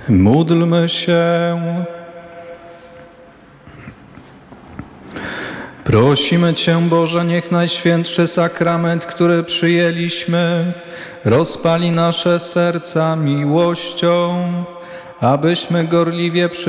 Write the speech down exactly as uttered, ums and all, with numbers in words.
Módlmy się. Prosimy Cię, Boże, niech Najświętszy Sakrament, który przyjęliśmy, rozpali nasze serca miłością, abyśmy gorliwie przy